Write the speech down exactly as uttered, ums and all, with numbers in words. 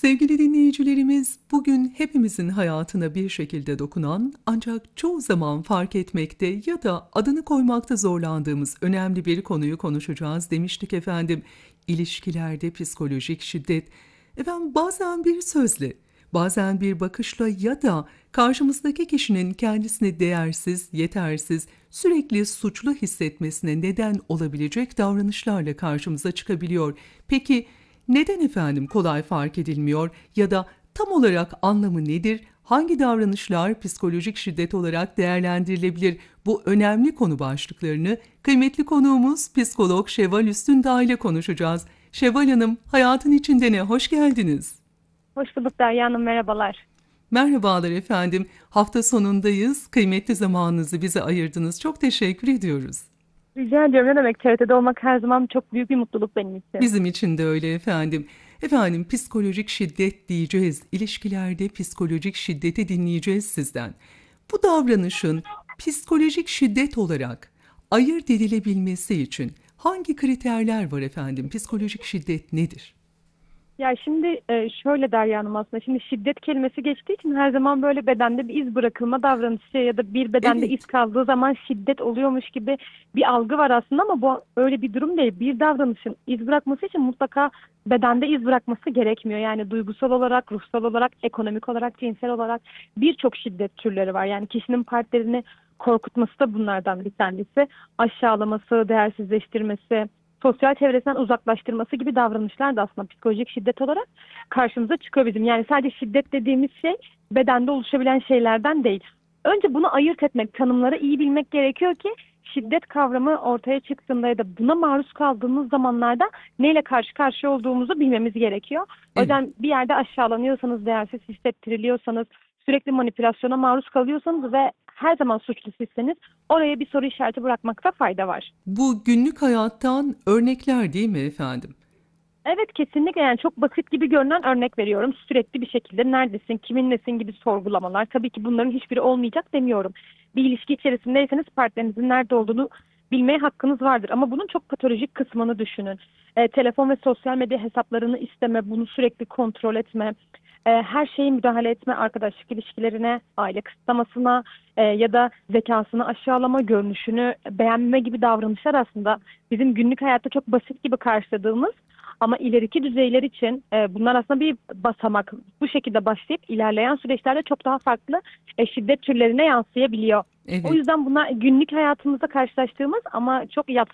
Sevgili dinleyicilerimiz, bugün hepimizin hayatına bir şekilde dokunan ancak çoğu zaman fark etmekte ya da adını koymakta zorlandığımız önemli bir konuyu konuşacağız demiştik efendim. İlişkilerde psikolojik şiddet. Efendim bazen bir sözle, bazen bir bakışla ya da karşımızdaki kişinin kendisini değersiz, yetersiz, sürekli suçlu hissetmesine neden olabilecek davranışlarla karşımıza çıkabiliyor. Peki, neden efendim kolay fark edilmiyor ya da tam olarak anlamı nedir? Hangi davranışlar psikolojik şiddet olarak değerlendirilebilir? Bu önemli konu başlıklarını kıymetli konuğumuz psikolog Şevval Üstündağ ile konuşacağız. Şevval Hanım, hayatın içinde ne? Hoş geldiniz. Hoş bulduk Derya Hanım, merhabalar. Merhabalar efendim. Hafta sonundayız. Kıymetli zamanınızı bize ayırdınız. Çok teşekkür ediyoruz. Rica ediyorum. Ne demek? T R T'de olmak her zaman çok büyük bir mutluluk benim için. Bizim için de öyle efendim. Efendim psikolojik şiddet diyeceğiz. İlişkilerde psikolojik şiddeti dinleyeceğiz sizden. Bu davranışın psikolojik şiddet olarak ayırt edilebilmesi için hangi kriterler var efendim? Psikolojik şiddet nedir? Ya şimdi e, şöyle Derya Hanım, aslında şimdi şiddet kelimesi geçtiği için her zaman böyle bedende bir iz bırakılma davranışı ya da bir bedende iz Evet. kaldığı zaman şiddet oluyormuş gibi bir algı var aslında, ama bu öyle bir durum değil. Bir davranışın iz bırakması için mutlaka bedende iz bırakması gerekmiyor. Yani duygusal olarak, ruhsal olarak, ekonomik olarak, cinsel olarak birçok şiddet türleri var. Yani kişinin partnerini korkutması da bunlardan bir tanesi. Aşağılaması, değersizleştirmesi, sosyal çevresinden uzaklaştırması gibi davranışlar da aslında psikolojik şiddet olarak karşımıza çıkıyor bizim. Yani sadece şiddet dediğimiz şey bedende oluşabilen şeylerden değil. Önce bunu ayırt etmek, tanımları iyi bilmek gerekiyor ki şiddet kavramı ortaya çıktığında ya da buna maruz kaldığımız zamanlarda neyle karşı karşıya olduğumuzu bilmemiz gerekiyor. O Evet. yüzden bir yerde aşağılanıyorsanız, değersiz hissettiriliyorsanız, sürekli manipülasyona maruz kalıyorsanız ve her zaman suçlu sizseniz oraya bir soru işareti bırakmakta fayda var. Bu günlük hayattan örnekler değil mi efendim? Evet, kesinlikle. Yani çok basit gibi görünen örnek veriyorum. Sürekli bir şekilde neredesin, kiminlesin gibi sorgulamalar. Tabii ki bunların hiçbiri olmayacak demiyorum. Bir ilişki içerisindeyseniz partnerinizin nerede olduğunu bilmeye hakkınız vardır. Ama bunun çok patolojik kısmını düşünün. E, telefon ve sosyal medya hesaplarını isteme, bunu sürekli kontrol etme, e, her şeye müdahale etme, arkadaşlık ilişkilerine, aile kısıtlamasına e, ya da zekasını aşağılama, görünüşünü beğenme gibi davranışlar aslında bizim günlük hayatta çok basit gibi karşıladığımız, ama ileriki düzeyler için e, bunlar aslında bir basamak. Bu şekilde başlayıp ilerleyen süreçlerde çok daha farklı e, şiddet türlerine yansıyabiliyor. O Evet. yüzden bunlar günlük hayatımızda karşılaştığımız ama çok